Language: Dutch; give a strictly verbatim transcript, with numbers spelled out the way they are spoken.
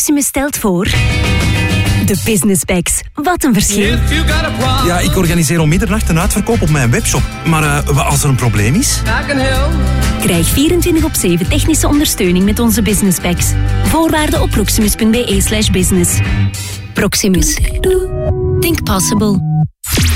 Proximus stelt voor... De Business Bags. Wat een verschil. Ja, ik organiseer om middernacht een uitverkoop op mijn webshop. Maar uh, als er een probleem is... Krijg vierentwintig op zeven technische ondersteuning met onze Business Bags. Voorwaarden op proximus.be slash business. Proximus. Think possible.